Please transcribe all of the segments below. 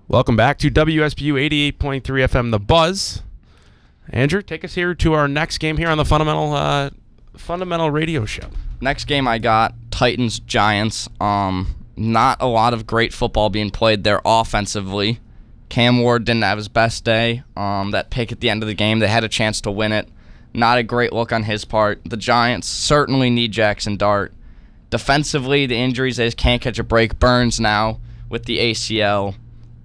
Welcome back to WSBU 88.3 FM, The Buzz. Andrew, take us here to our next game here on the Fundamental Radio Show. Next game I got, Titans-Giants. Not a lot of great football being played there offensively. Cam Ward didn't have his best day. That pick at the end of the game, they had a chance to win it. Not a great look on his part. The Giants certainly need Jackson Dart. Defensively, the injuries, they just can't catch a break. Burns now with the ACL.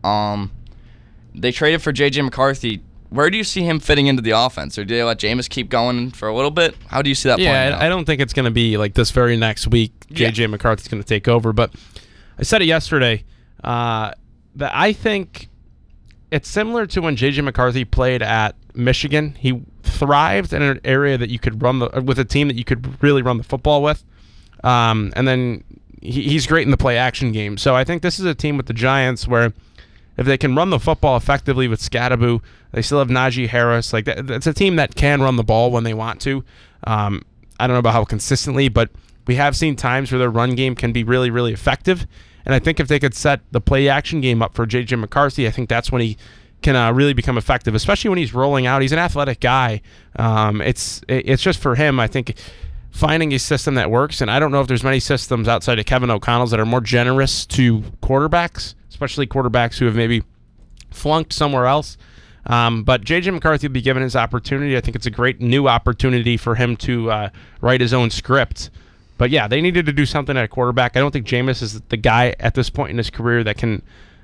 They traded for J.J. McCarthy. Where do you see him fitting into the offense? Or do they let Jameis keep going for a little bit? How do you see that playing out? I don't think it's going to be like this very next week. J.J. McCarthy's going to take over. But I said it yesterday that I think it's similar to when J.J. McCarthy played at Michigan. He thrived in an area that you could with a team that you could really run the football with. And then he's great in the play-action game. So I think this is a team with the Giants where if they can run the football effectively with Scadaboo, they still have Najee Harris. Like that's a team that can run the ball when they want to. I don't know about how consistently, but we have seen times where their run game can be really, really effective. And I think if they could set the play-action game up for J.J. McCarthy, I think that's when he can really become effective, especially when he's rolling out. He's an athletic guy. It's just for him, I think, finding a system that works. And I don't know if there's many systems outside of Kevin O'Connell's that are more generous to quarterbacks, especially quarterbacks who have maybe flunked somewhere else. But J.J. McCarthy will be given his opportunity. I think it's a great new opportunity for him to write his own script. But, yeah, they needed to do something at quarterback. I don't think Jameis is the guy at this point in his career that can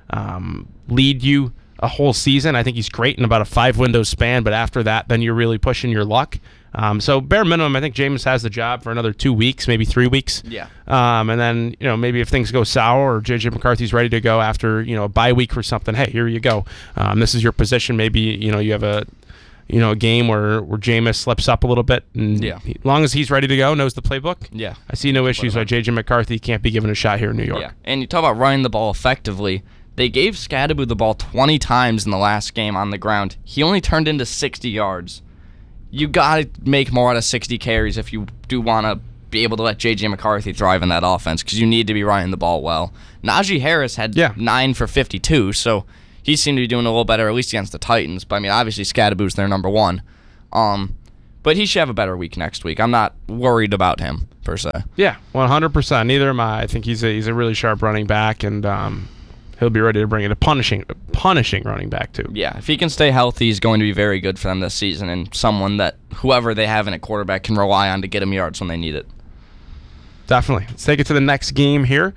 lead you a whole season. I think he's great in about a 5-window span, but after that, then you're really pushing your luck. So bare minimum, I think Jameis has the job for another 2 weeks, maybe 3 weeks. Yeah. And then, maybe if things go sour or J.J. McCarthy's ready to go after, a bye week or something, hey, here you go. This is your position. Maybe, you have a game where Jameis slips up a little bit. And as long as he's ready to go, knows the playbook. Yeah. I see no issues why J.J. McCarthy can't be given a shot here in New York. Yeah. And you talk about running the ball effectively. They gave Scadaboo the ball 20 times in the last game on the ground. He only turned into 60 yards. You got to make more out of 60 carries if you do want to be able to let J.J. McCarthy thrive in that offense because you need to be running the ball well. Najee Harris had 9 for 52, so he seemed to be doing a little better, at least against the Titans. But, obviously Scadaboo's their number one. But he should have a better week next week. I'm not worried about him, per se. Yeah, 100%. Neither am I. I think he's a really sharp running back, and he'll be ready to bring it a punishing running back, too. Yeah, if he can stay healthy, he's going to be very good for them this season and someone that whoever they have in at quarterback can rely on to get him yards when they need it. Definitely. Let's take it to the next game here,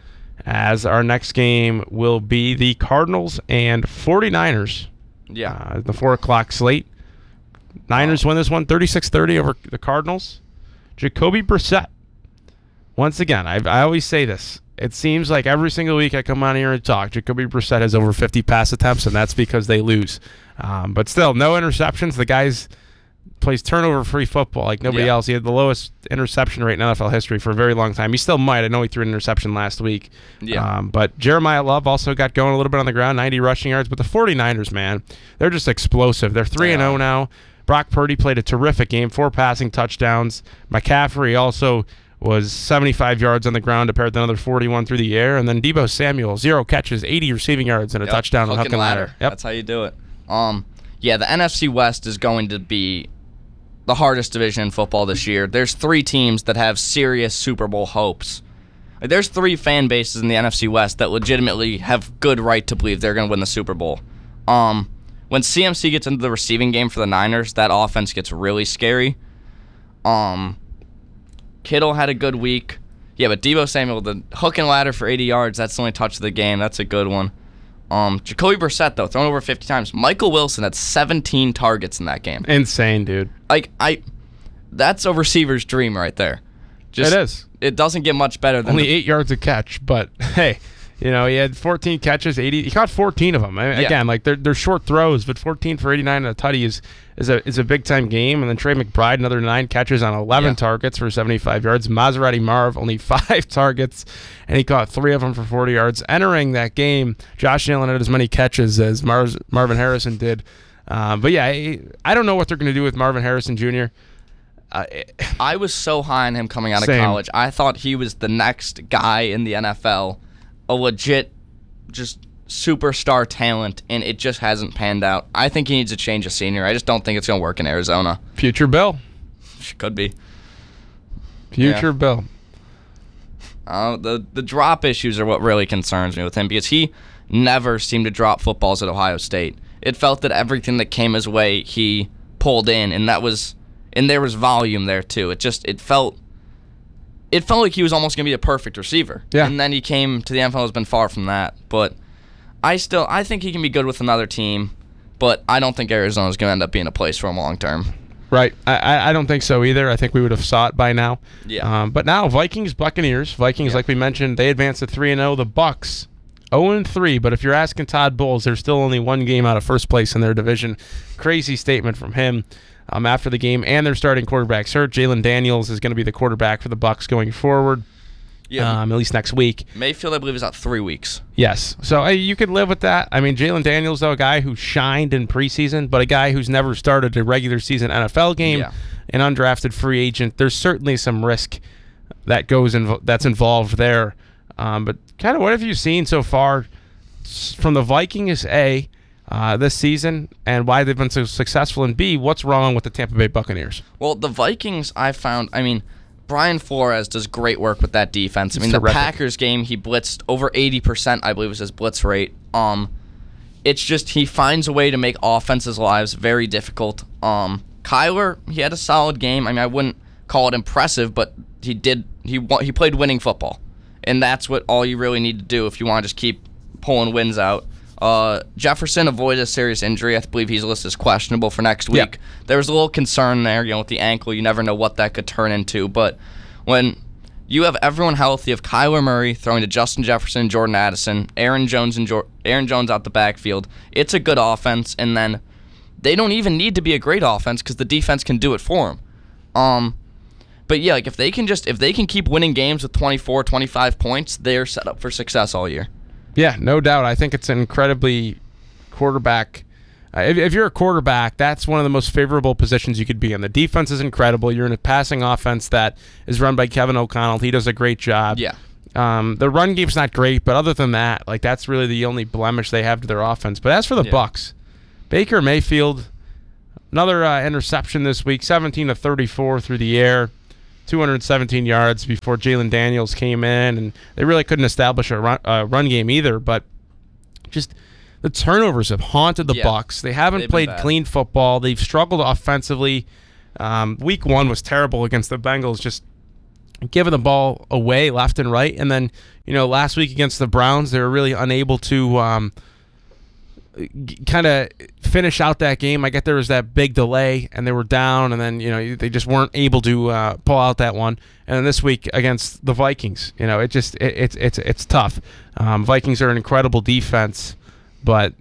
as our next game will be the Cardinals and 49ers. Yeah. The 4 o'clock slate. Niners win this one 36-30 over the Cardinals. Jacoby Brissett. Once again, I always say this. It seems like every single week I come on here and talk, Jacoby Brissett has over 50 pass attempts, and that's because they lose. But still, no interceptions. The guy's plays turnover-free football like nobody else. He had the lowest interception rate in NFL history for a very long time. He still might. I know he threw an interception last week. Yeah. But Jeremiah Love also got going a little bit on the ground, 90 rushing yards. But the 49ers, man, they're just explosive. They're 3-0 now. Brock Purdy played a terrific game, 4 passing touchdowns. McCaffrey also was 75 yards on the ground compared to another 41 through the air. And then Deebo Samuel, 0 catches, 80 receiving yards, and a touchdown on hook and ladder. Yep. That's how you do it. The NFC West is going to be the hardest division in football this year. There's 3 teams that have serious Super Bowl hopes. There's 3 fan bases in the NFC West that legitimately have good right to believe they're going to win the Super Bowl. When CMC gets into the receiving game for the Niners, that offense gets really scary. Kittle had a good week. Yeah, but Deebo Samuel, the hook and ladder for 80 yards, that's the only touch of the game. That's a good one. Jacoby Brissett, though, thrown over 50 times. Michael Wilson had 17 targets in that game. Insane, dude. That's a receiver's dream right there. It is. It doesn't get much better than only 8 yards a catch, but hey, he had 14 catches, 80. He caught 14 of them. Again, like they're short throws, but 14 for 89 and a tutty is a big time game. And then Trey McBride, another 9 catches on 11 targets for 75 yards. Maserati Marv, only 5 targets, and he caught 3 of them for 40 yards. Entering that game, Josh Allen had as many catches as Marvin Harrison did. But yeah, I don't know what they're going to do with Marvin Harrison Jr. I was so high on him coming out of college. I thought he was the next guy in the NFL, a legit, just superstar talent, and it just hasn't panned out. I think he needs a change of scenery. I just don't think it's going to work in Arizona. Future Bill. Could be. Future Bill. The drop issues are what really concerns me with him, because he never seemed to drop footballs at Ohio State. It felt that everything that came his way, he pulled in, and there was volume there too. It felt like he was almost going to be a perfect receiver. Yeah. And then he came to the NFL, has been far from that. But I think he can be good with another team, but I don't think Arizona's going to end up being a place for him long term. Right. I don't think so either. I think we would have saw it by now. Yeah. But now Vikings, Buccaneers. Like we mentioned, they advanced to 3-0. The Bucs 0-3. But if you're asking Todd Bowles, there's still only one game out of first place in their division. Crazy statement from him after the game. And their starting quarterback's hurt. Jalen Daniels is going to be the quarterback for the Bucs going forward. Yeah. At least next week. Mayfield, I believe, is out 3 weeks. Yes. So you could live with that. I mean, Jalen Daniels, though, a guy who shined in preseason, but a guy who's never started a regular season NFL game, an undrafted free agent. There's certainly some risk that that's involved there. But kind of what have you seen so far from the Vikings, this season, and why they've been so successful, and B, what's wrong with the Tampa Bay Buccaneers? Well, the Vikings, Brian Flores does great work with that defense. It's the terrific. Packers game, he blitzed over 80%, I believe was his blitz rate. It's just he finds a way to make offenses' lives very difficult. Kyler, he had a solid game. I wouldn't call it impressive, but he played winning football. And that's what all you really need to do if you want to just keep pulling wins out. Jefferson avoided a serious injury. I believe he's listed as questionable for next week. Yep. There was a little concern there, with the ankle. You never know what that could turn into. But when you have everyone healthy, you have Kyler Murray throwing to Justin Jefferson and Jordan Addison, Aaron Jones out the backfield, it's a good offense. And then they don't even need to be a great offense because the defense can do it for them. But yeah, if they can keep winning games with 24, 25 points, they're set up for success all year. Yeah, no doubt. I think it's an incredibly quarterback. If you're a quarterback, that's one of the most favorable positions you could be in. The defense is incredible. You're in a passing offense that is run by Kevin O'Connell. He does a great job. Yeah. The run game's not great, but other than that, that's really the only blemish they have to their offense. But as for the Bucs, Baker Mayfield, another interception this week, 17-34 through the air. 217 yards before Jalen Daniels came in, and they really couldn't establish a run game either. But just the turnovers have haunted the Bucs. They haven't played clean football. They've struggled offensively. Week 1 was terrible against the Bengals, just giving the ball away left and right. And then, last week against the Browns, they were really unable to kind of finish out that game. I get there was that big delay and they were down, and then they just weren't able to pull out that one. And then this week against the Vikings, it's tough. Vikings are an incredible defense, but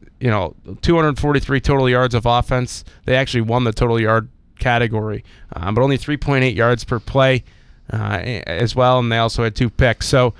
243 total yards of offense. They actually won the total yard category, but only 3.8 yards per play as well, and they also had 2 picks. So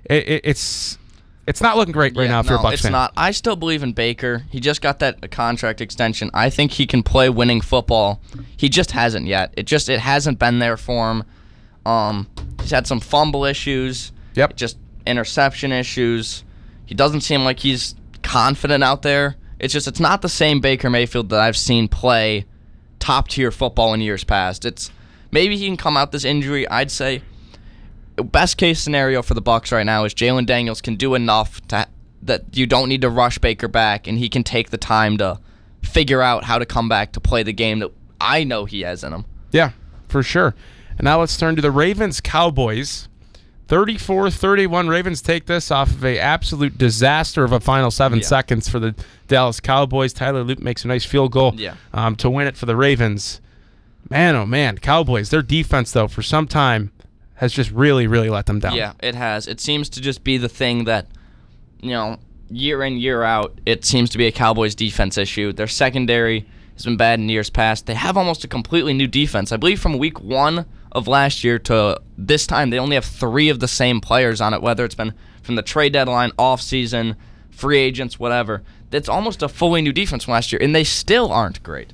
it's not looking great right now if you're a Bucs fan. It's not. I still believe in Baker. He just got that contract extension. I think he can play winning football. He just hasn't yet. It hasn't been there for him. He's had some fumble issues. Yep. Just interception issues. He doesn't seem like he's confident out there. It's not the same Baker Mayfield that I've seen play top-tier football in years past. Maybe he can come out this injury. I'd say best case scenario for the Bucs right now is Jalen Daniels can do enough that you don't need to rush Baker back, and he can take the time to figure out how to come back to play the game that I know he has in him. Yeah, for sure. And now let's turn to the Ravens-Cowboys. 34-31. Ravens take this off of a absolute disaster of a final 7 seconds for the Dallas Cowboys. Tyler Loop makes a nice field goal to win it for the Ravens. Man, oh man, Cowboys, their defense, though, for some time has just really, really let them down. Yeah, it has. It seems to just be the thing that, year in, year out, it seems to be a Cowboys defense issue. Their secondary has been bad in years past. They have almost a completely new defense. I believe from week 1 of last year to this time, they only have 3 of the same players on it, whether it's been from the trade deadline, offseason, free agents, whatever. It's almost a fully new defense from last year, and they still aren't great.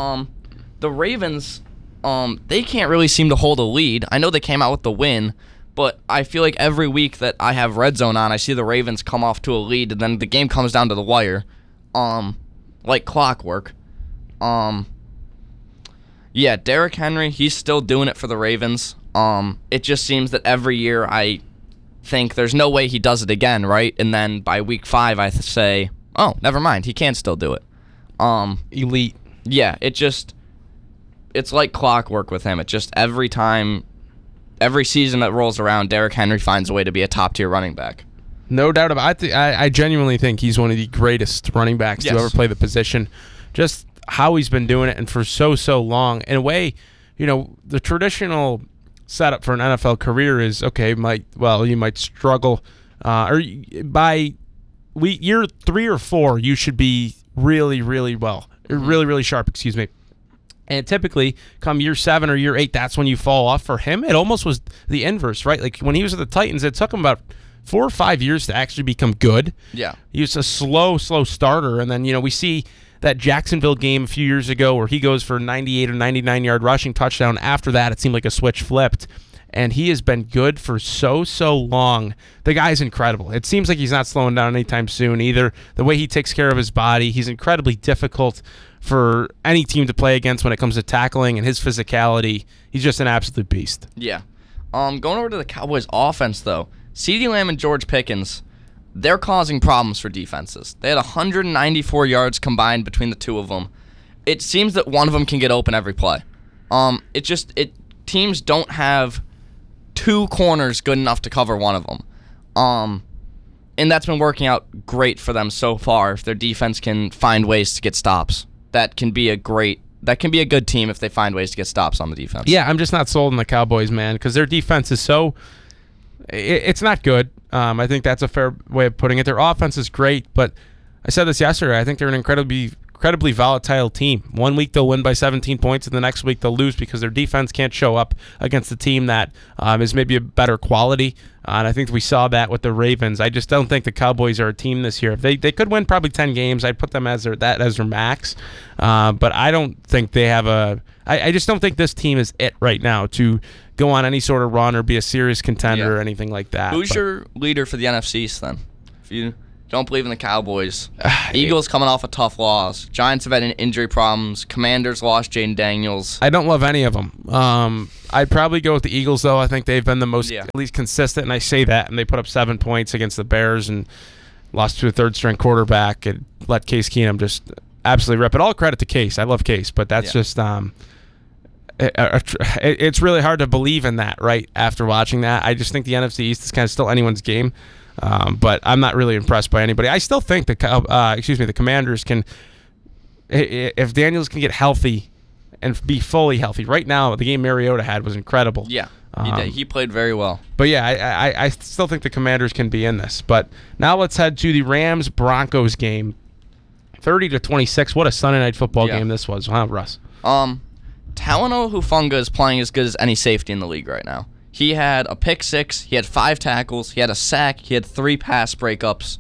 The Ravens, they can't really seem to hold a lead. I know they came out with the win, But I feel like every week that I have Red Zone on, I see the Ravens come off to a lead, and then the game comes down to the wire, like clockwork. Yeah, Derrick Henry, he's still doing it for the Ravens. It just seems that every year I think there's no way he does it again, right? And then by week 5, I say, oh, never mind, he can still do it. Elite. Yeah, it's like clockwork with him. It just every season that rolls around, Derrick Henry finds a way to be a top-tier running back. No doubt about it. I genuinely think he's one of the greatest running backs to ever play the position. Just how he's been doing it, and for so long. In a way, the traditional setup for an NFL career is, okay, you might struggle, or by year 3 or 4, you should be really, really well, really, really sharp, excuse me. And typically, come year 7 or year 8, that's when you fall off. For him, it almost was the inverse, right? Like when he was at the Titans, it took him about 4 or 5 years to actually become good. Yeah. He was a slow starter. And then, we see that Jacksonville game a few years ago where he goes for 98 or 99-yard rushing touchdown. After that, it seemed like a switch flipped. And he has been good for so long. The guy's incredible. It seems like he's not slowing down anytime soon either. The way he takes care of his body, he's incredibly difficult for any team to play against when it comes to tackling, and his physicality. He's just an absolute beast. Yeah. Going over to the Cowboys offense, though, CeeDee Lamb and George Pickens, they're causing problems for defenses. They had 194 yards combined between the two of them. It seems that one of them can get open every play. Teams don't have 2 corners good enough to cover one of them. And that's been working out great for them so far. If their defense can find ways to get stops, that can be a good team if they find ways to get stops on the defense. Yeah, I'm just not sold on the Cowboys, man, because their defense is it's not good. I think that's a fair way of putting it. Their offense is great, but I said this yesterday, I think they're an incredibly volatile team. One week they'll win by 17 points, and the next week they'll lose because their defense can't show up against a team that is maybe a better quality. And I think we saw that with the Ravens. I just don't think the Cowboys are a team this year. If they could win probably 10 games, I'd put them as their max. But I don't think they have I just don't think this team is it right now to go on any sort of run or be a serious contender or anything like that. Who's your leader for the NFC East then? If you don't believe in the Cowboys. Eagles coming off a tough loss. Giants have had injury problems. Commanders lost Jaden Daniels. I don't love any of them. I'd probably go with the Eagles, though. I think they've been the most, at least consistent, and I say that. And they put up 7 points against the Bears and lost to a third-string quarterback and let Case Keenum just absolutely rip it. All credit to Case. I love Case, but that's just it's really hard to believe in that, right, after watching that. I just think the NFC East is kind of still anyone's game. But I'm not really impressed by anybody. I still think the Commanders can, if Daniels can get healthy and be fully healthy. Right now, the game Mariota had was incredible. Yeah, he played very well. But yeah, I still think the Commanders can be in this. But now let's head to the Rams-Broncos game. 30-26. What a Sunday night football game this was, huh, Russ? Talanoa Hufanga is playing as good as any safety in the league right now. He had a pick 6, he had 5 tackles, he had a sack, he had 3 pass breakups.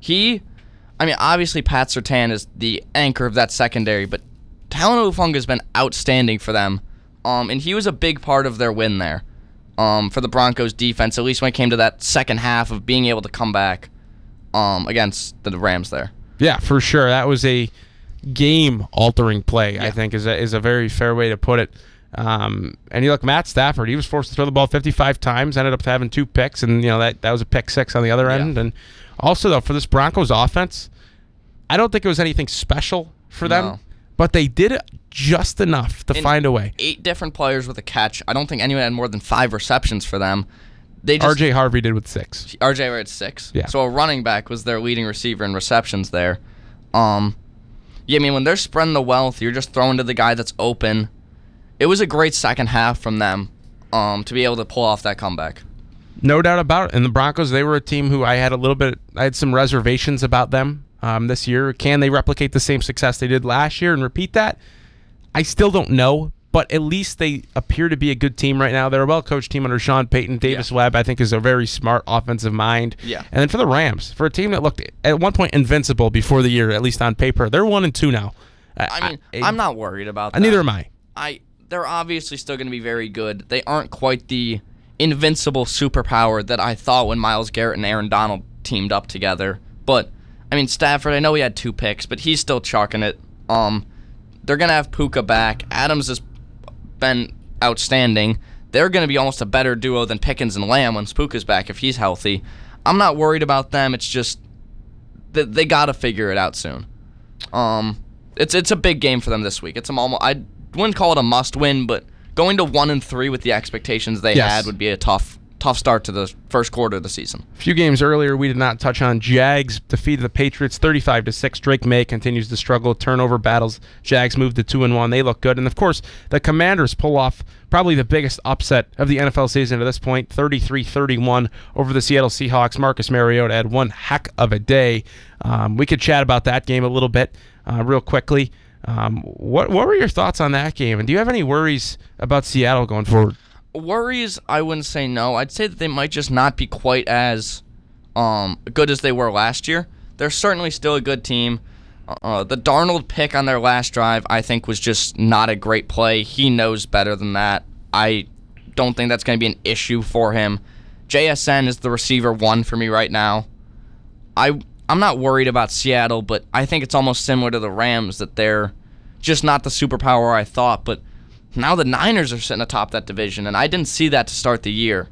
Obviously Pat Surtain is the anchor of that secondary, but Talanoa Hufanga has been outstanding for them. And he was a big part of their win there for the Broncos defense, at least when it came to that second half of being able to come back against the Rams there. Yeah, for sure. That was a game-altering play, I think, is a very fair way to put it. And you look, Matt Stafford, he was forced to throw the ball 55 times, ended up having 2 picks, and that was a pick 6 on the other end. And also, though, for this Broncos offense, I don't think it was anything special for them, but they did it just enough to find a way. 8 different players with a catch. I don't think anyone had more than 5 receptions for them. R.J. Harvey did with 6. R.J. had 6. Yeah. So a running back was their leading receiver in receptions there. When they're spreading the wealth, you're just throwing to the guy that's open. It was a great second half from them to be able to pull off that comeback. No doubt about it. And the Broncos, they were a team who I had some reservations about them this year. Can they replicate the same success they did last year and repeat that? I still don't know, but at least they appear to be a good team right now. They're a well-coached team under Sean Payton. Davis Webb, I think, is a very smart offensive mind. Yeah. And then for the Rams, for a team that looked at one point invincible before the year, at least on paper, they're 1-2 now. I'm not worried about that. Neither am I. They're obviously still going to be very good. They aren't quite the invincible superpower that I thought when Myles Garrett and Aaron Donald teamed up together. But, I mean, Stafford, I know he had 2 picks, but he's still chalking it. They're going to have Puka back. Adams has been outstanding. They're going to be almost a better duo than Pickens and Lamb once Puka's back if he's healthy. I'm not worried about them. It's just that they got to figure it out soon. It's a big game for them this week. I wouldn't call it a must-win, but going to 1-3 with the expectations they had would be a tough start to the first quarter of the season. A few games earlier, we did not touch on. Jags defeated the Patriots 35-6. Drake May continues to struggle. Turnover battles. Jags moved to 2-1. They look good. And, of course, the Commanders pull off probably the biggest upset of the NFL season to this point, 33-31 over the Seattle Seahawks. Marcus Mariota had one heck of a day. We could chat about that game a little bit real quickly. What were your thoughts on that game? And do you have any worries about Seattle going forward? Worries, I wouldn't say no. I'd say that they might just not be quite as good as they were last year. They're certainly still a good team. The Darnold pick on their last drive, I think, was just not a great play. He knows better than that. I don't think that's going to be an issue for him. JSN is the receiver 1 for me right now. I'm not worried about Seattle, but I think it's almost similar to the Rams, that they're just not the superpower I thought. But now the Niners are sitting atop that division, and I didn't see that to start the year.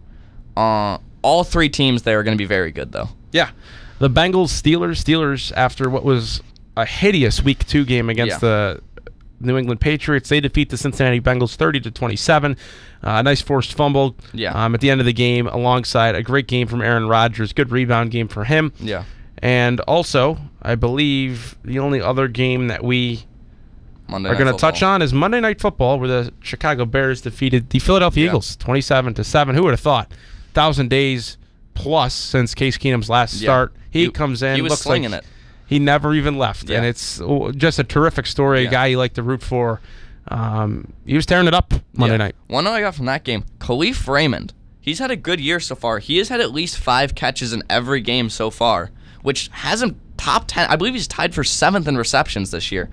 All 3 teams there are going to be very good, though. Yeah. The Bengals, Steelers, after what was a hideous Week 2 game against the New England Patriots, they defeat the Cincinnati Bengals 30-27. A nice forced fumble at the end of the game, alongside a great game from Aaron Rodgers. Good rebound game for him. Yeah. And also, I believe the only other game that we are going to touch on is Monday Night Football, where the Chicago Bears defeated the Philadelphia Eagles 27-7. Who would have thought? 1,000 days plus since Case Keenum's last start. He comes in. He was slinging it. He never even left. And it's just a terrific story, a guy you like to root for. He was tearing it up Monday night. One note I got from that game, Khalif Raymond. He's had a good year so far. He has had at least 5 catches in every game so far, which has him top 10. I believe he's tied for 7th in receptions this year.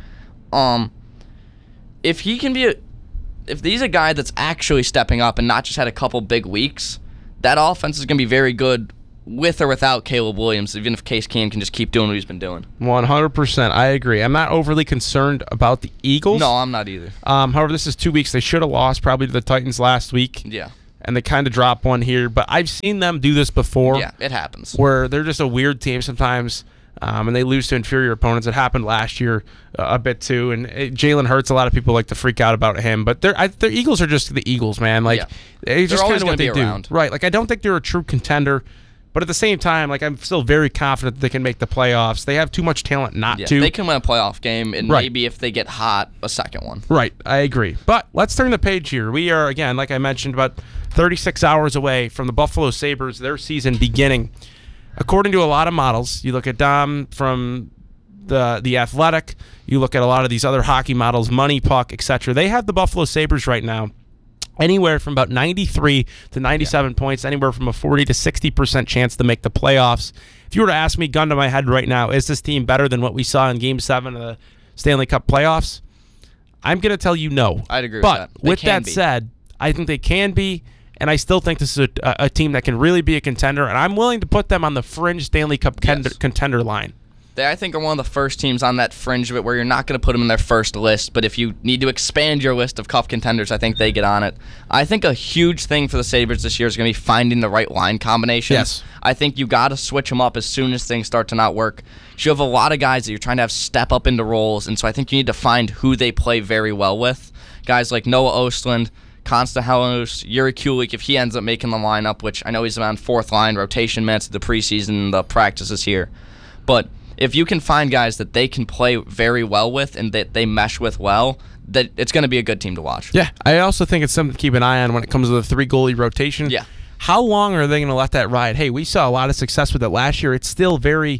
If he can be if he's a guy that's actually stepping up and not just had a couple big weeks, that offense is going to be very good with or without Caleb Williams, even if Case Keenum can just keep doing what he's been doing. 100%. I agree. I'm not overly concerned about the Eagles. No, I'm not either. However, this is 2 weeks. They should have lost probably to the Titans last week. Yeah. And they kind of dropped one here. But I've seen them do this before. Yeah, it happens. Where they're just a weird team sometimes, and they lose to inferior opponents. It happened last year a bit too. And Jalen Hurts, a lot of people like to freak out about him. But the Eagles are just the Eagles, man. Like, it's just kind of what they do. Right. Like, I don't think they're a true contender. But at the same time, like, I'm still very confident that they can make the playoffs. They have too much talent not to. They can win a playoff game, and maybe if they get hot, a second one. Right, I agree. But let's turn the page here. We are, again, like I mentioned, about 36 hours away from the Buffalo Sabres, their season beginning. According to a lot of models, you look at Dom from the Athletic, you look at a lot of these other hockey models, Money Puck, etc. They have the Buffalo Sabres right now anywhere from about 93 to 97 points, anywhere from a 40 to 60% chance to make the playoffs. If you were to ask me, gun to my head right now, is this team better than what we saw in Game 7 of the Stanley Cup playoffs? I'm going to tell you no. I'd agree with that. But with that said, I think they can be, and I still think this is a team that can really be a contender, and I'm willing to put them on the fringe Stanley Cup contender line. They, I think, are one of the first teams on that fringe of it where you're not going to put them in their first list, but if you need to expand your list of cup contenders, I think they get on it. I think a huge thing for the Sabres this year is going to be finding the right line combinations. Yes. I think you got to switch them up as soon as things start to not work. You have a lot of guys that you're trying to have step up into roles, and so I think you need to find who they play very well with. Guys like Noah Ostlund, Konsta Helenius, Yuri Kulik, if he ends up making the lineup, which I know he's on fourth line rotation minutes, the preseason, the practices here. But if you can find guys that they can play very well with and that they mesh with well, that it's going to be a good team to watch. Yeah, I also think it's something to keep an eye on when it comes to the 3-goalie rotation. Yeah. How long are they going to let that ride? Hey, we saw a lot of success with it last year. It's still very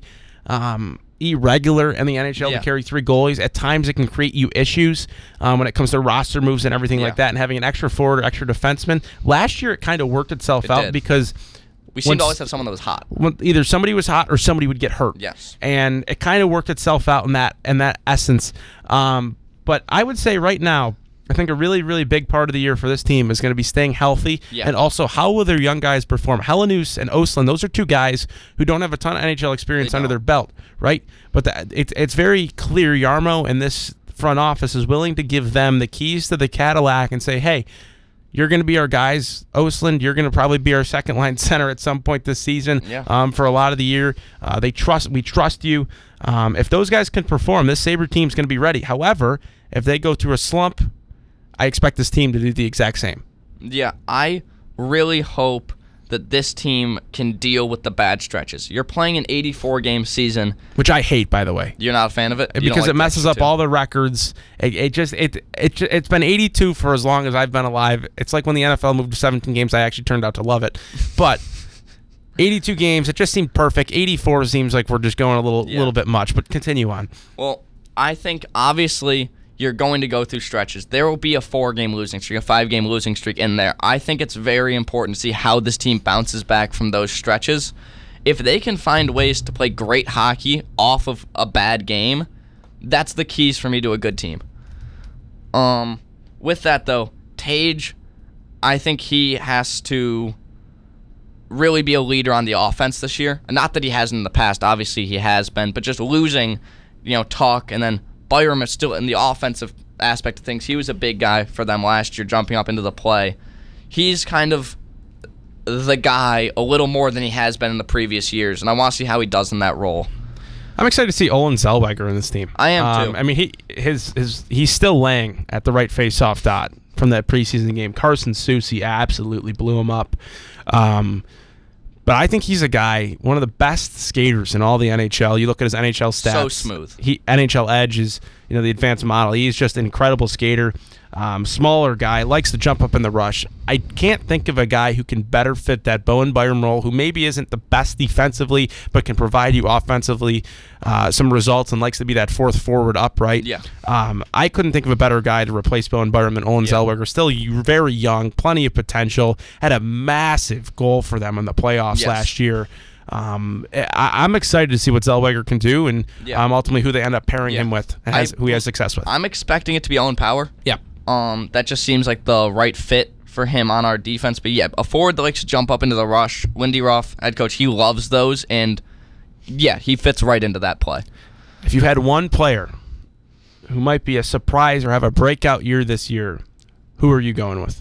irregular in the NHL to carry 3 goalies. At times, it can create you issues when it comes to roster moves and everything like that, and having an extra forward or extra defenseman. Last year, it kind of worked itself out because we seemed to always have someone that was hot. Either somebody was hot or somebody would get hurt. Yes. And it kind of worked itself out in that essence. But I would say right now, I think a really, really big part of the year for this team is going to be staying healthy, and also how will their young guys perform. Helenius and Östlund, those are two guys who don't have a ton of NHL experience under their belt, right? But it's very clear Jarmo and this front office is willing to give them the keys to the Cadillac and say, hey, you're going to be our guys. Östlund, you're going to probably be our second-line center at some point this season for a lot of the year. We trust you. If those guys can perform, this Sabre team's going to be ready. However, if they go through a slump, I expect this team to do the exact same. Yeah, I really hope that this team can deal with the bad stretches. You're playing an 84-game season. Which I hate, by the way. You're not a fan of it? Because it messes up all the records. It's been 82 for as long as I've been alive. It's like when the NFL moved to 17 games, I actually turned out to love it. But 82 games, it just seemed perfect. 84 seems like we're just going a little bit much, but continue on. Well, I think obviously you're going to go through stretches. There will be a 4-game losing streak, a 5-game losing streak in there. I think it's very important to see how this team bounces back from those stretches. If they can find ways to play great hockey off of a bad game, that's the keys for me to a good team. With that, though, Tage, I think he has to really be a leader on the offense this year. Not that he hasn't in the past. Obviously, he has been. But just losing, Tuch, and then Byram is still in the offensive aspect of things. He was a big guy for them last year, jumping up into the play. He's kind of the guy a little more than he has been in the previous years, and I want to see how he does in that role. I'm excited to see Olen Zellweger in this team. I am too. I mean, he's still laying at the right face-off dot from that preseason game. Carson Soucy absolutely blew him up. But I think he's a guy, one of the best skaters in all the NHL. You look at his NHL stats. So smooth. NHL Edge is, the advanced model. He's just an incredible skater. Smaller guy, likes to jump up in the rush. I can't think of a guy who can better fit that Bowen Byram role, who maybe isn't the best defensively, but can provide you offensively some results and likes to be that fourth forward upright. Yeah. I couldn't think of a better guy to replace Bowen Byram than Olen Zellweger. Still very young, plenty of potential. Had a massive goal for them in the playoffs last year. I'm excited to see what Zellweger can do, and ultimately who they end up pairing him with, and who he has success with. I'm expecting it to be Owen Power. Yeah. That just seems like the right fit for him on our defense. But a forward that likes to jump up into the rush. Lindy Ruff, head coach, he loves those, and he fits right into that play. If you had one player who might be a surprise or have a breakout year this year, who are you going with?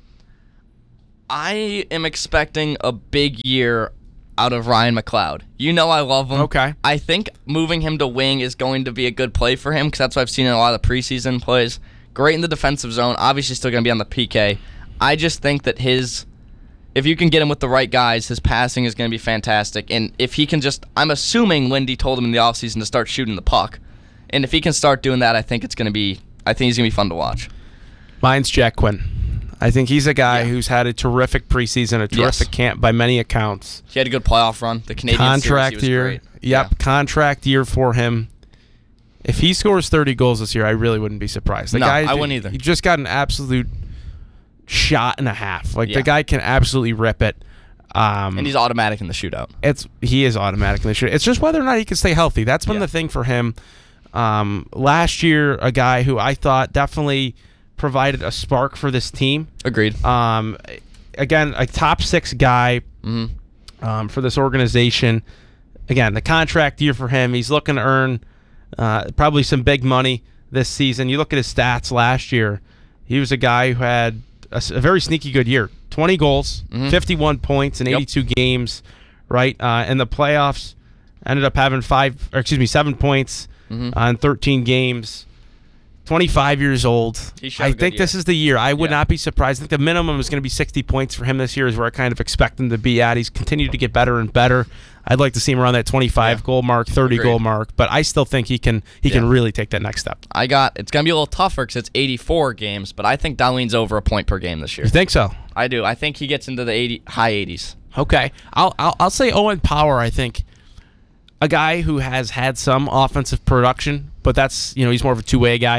I am expecting a big year out of Ryan McLeod. I love him. Okay. I think moving him to wing is going to be a good play for him because that's what I've seen in a lot of preseason plays. Great in the defensive zone. Obviously still going to be on the PK. I just think that if you can get him with the right guys, his passing is going to be fantastic. And if he can I'm assuming Lindy told him in the offseason to start shooting the puck. And if he can start doing that, I think he's going to be fun to watch. Mine's Jack Quinn. I think he's a guy who's had a terrific preseason, a terrific camp by many accounts. He had a good playoff run. The Canadian contract series, he was year. great. Yep, contract year for him. If he scores 30 goals this year, I really wouldn't be surprised. I wouldn't either. He just got an absolute shot and a half. The guy can absolutely rip it. And he's automatic in the shootout. He is automatic in the shootout. It's just whether or not he can stay healthy. That's been the thing for him. Last year, a guy who I thought definitely provided a spark for this team. Agreed. Again, a top 6 guy for this organization. Again, the contract year for him. He's looking to earn probably some big money this season. You look at his stats last year. He was a guy who had a very sneaky good year. 20 goals, 51 points in 82 games, right? In the playoffs, ended up having 7 points in 13 games. 25 years old. I think this is the year. I would not be surprised. I think the minimum is going to be 60 points for him this year is where I kind of expect him to be at. He's continued to get better and better. I'd like to see him around that 25 goal mark, 30 goal mark, but I still think he can really take that next step. It's going to be a little tougher because it's 84 games, but I think Dahlin's over a point per game this year. You think so? I do. I think he gets into the high 80s. Okay. I'll say Owen Power, I think. A guy who has had some offensive production, but that's, he's more of a two-way guy.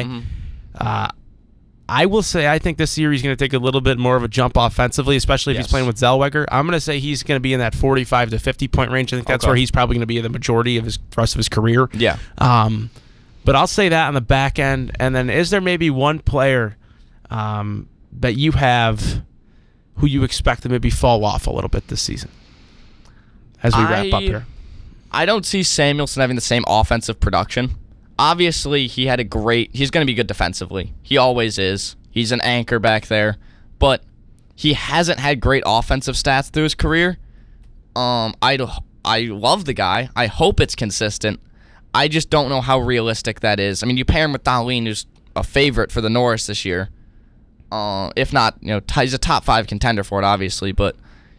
I will say I think this year he's going to take a little bit more of a jump offensively, especially if he's playing with Zellweger. I'm going to say he's going to be in that 45 to 50-point range. I think that's where he's probably going to be the majority of the rest of his career. Yeah. But I'll say that on the back end. And then is there maybe one player that you have who you expect to maybe fall off a little bit this season as we wrap up here? I don't see Samuelson having the same offensive production. Obviously, he's going to be good defensively. He always is. He's an anchor back there. But he hasn't had great offensive stats through his career. I love the guy. I hope it's consistent. I just don't know how realistic that is. I mean, you pair him with Dahlin, who's a favorite for the Norris this year. If not, he's a top 5 contender for it, obviously, but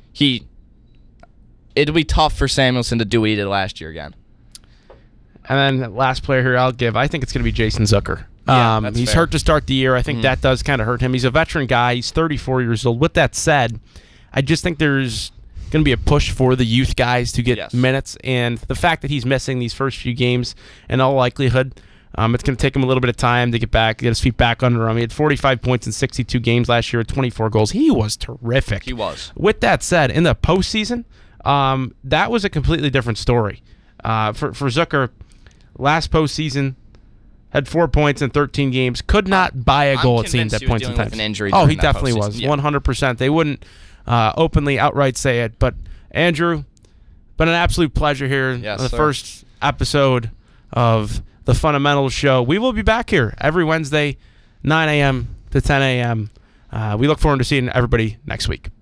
it'll be tough for Samuelson to do what he did last year again. And then last player here I'll give, I think it's going to be Jason Zucker. Yeah, he's fair. hurt to start the year. I think that does kind of hurt him. He's a veteran guy. He's 34 years old. With that said, I just think there's going to be a push for the youth guys to get minutes, and the fact that he's missing these first few games, in all likelihood, it's going to take him a little bit of time to get his feet back under him. He had 45 points in 62 games last year, 24 goals. He was terrific. He was. With that said, in the postseason, that was a completely different story. For Zucker, last postseason, had 4 points in 13 games. Could not buy a goal, it seemed, at points in time. Oh, he definitely was. 100%. They wouldn't openly, outright say it. But, Andrew, been an absolute pleasure here. Yes, the first episode of the Fundamentals Show. We will be back here every Wednesday, 9 a.m. to 10 a.m. We look forward to seeing everybody next week.